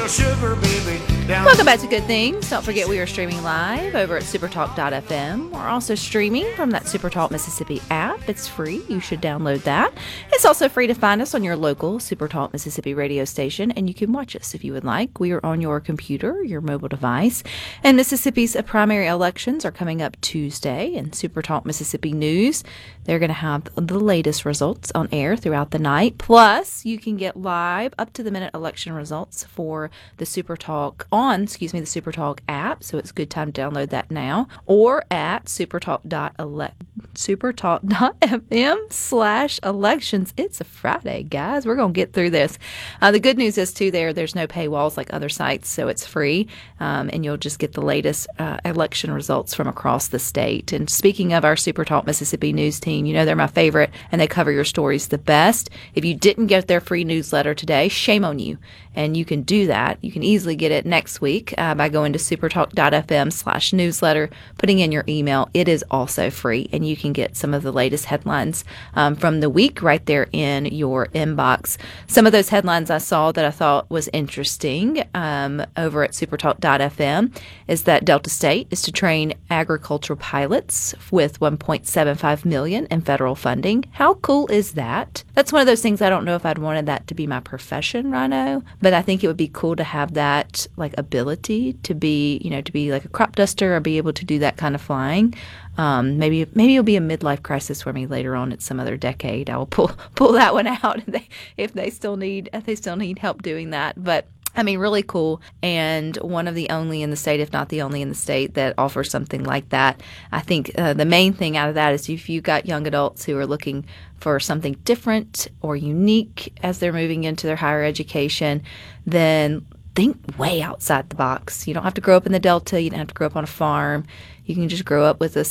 real sugar baby. Welcome back to Good Things. Don't forget we are streaming live over at supertalk.fm. We're also streaming from that Supertalk Mississippi app. It's free. You should download that. It's also free to find us on your local Supertalk Mississippi radio station, and you can watch us if you would like. We are on your computer, your mobile device. And Mississippi's primary elections are coming up Tuesday, and Supertalk Mississippi News, they're going to have the latest results on air throughout the night. Plus, you can get live up-to-the-minute election results for the Supertalk the Supertalk app, so it's a good time to download that now, or at supertalk.fm/elections. It's a Friday, guys. We're going to get through this. The good news is, too, there's no paywalls like other sites, so it's free, and you'll just get the latest election results from across the state. And speaking of our Supertalk Mississippi news team, you know they're my favorite, and they cover your stories the best. If you didn't get their free newsletter today, shame on you. And you can do that. You can easily get it next week by going to supertalk.fm/newsletter, putting in your email. It is also free, and you can get some of the latest headlines from the week right there in your inbox. Some of those headlines I saw that I thought was interesting over at supertalk.fm is that Delta State is to train agricultural pilots with $1.75 million in federal funding. How cool is that? That's one of those things I don't know if I'd wanted that to be my profession, Rhino, but I think it would be cool to have that ability to be like a crop duster or be able to do that kind of flying. Maybe it'll be a midlife crisis for me later on at some other decade. I will pull that one out if they still need help doing that. But I mean, really cool, and one of the only in the state, if not the only in the state, that offers something like that. I think the main thing out of that is if you've got young adults who are looking for something different or unique as they're moving into their higher education, then think way outside the box. You don't have to grow up in the Delta. You don't have to grow up on a farm. You can just grow up with a